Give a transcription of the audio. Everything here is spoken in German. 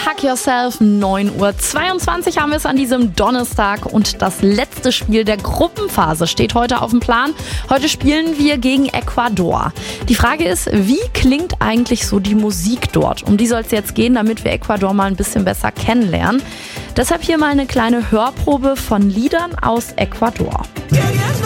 Hug Yourself, 9:22 Uhr haben wir es an diesem Donnerstag und das letzte Spiel der Gruppenphase steht heute auf dem Plan. Heute spielen wir gegen Ecuador. Die Frage ist, wie klingt eigentlich so die Musik dort? Um die soll es jetzt gehen, damit wir Ecuador mal ein bisschen besser kennenlernen. Deshalb hier mal eine kleine Hörprobe von Liedern aus Ecuador.